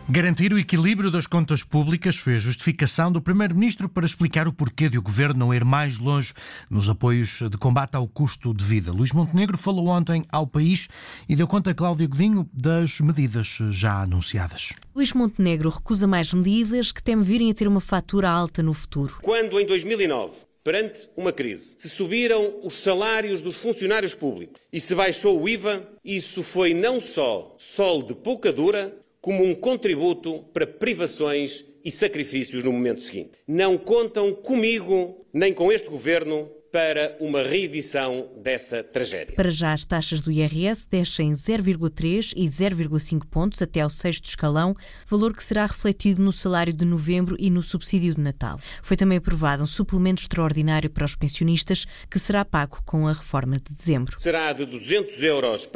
Garantir o equilíbrio das contas públicas foi a justificação do Primeiro-Ministro para explicar o porquê de o Governo não ir mais longe nos apoios de combate ao custo de vida. Luís Montenegro falou ontem ao País e deu conta a Cláudia Godinho das medidas já anunciadas. Luís Montenegro recusa mais medidas que teme virem a ter uma fatura alta no futuro. Quando, em 2009, perante uma crise, se subiram os salários dos funcionários públicos e se baixou o IVA, isso foi não só sol de pouca dura, como um contributo para privações e sacrifícios no momento seguinte. Não contam comigo, nem com este Governo, para uma reedição dessa tragédia. Para já, as taxas do IRS descem 0,3 e 0,5 pontos até ao 6º escalão, valor que será refletido no salário de novembro e no subsídio de Natal. Foi também aprovado um suplemento extraordinário para os pensionistas, que será pago com a reforma de dezembro. Será de 200 €